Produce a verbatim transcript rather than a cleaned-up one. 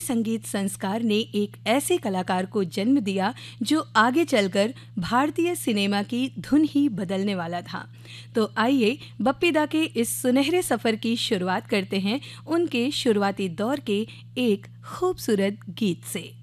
संगीत संस्कार ने एक ऐसे कलाकार को जन्म दिया जो आगे चलकर भारतीय सिनेमा की धुन ही बदलने वाला था। तो आइए बप्पी दा के इस सुनहरे सफर की शुरुआत करते हैं उनके शुरुआती दौर के एक खूबसूरत गीत से।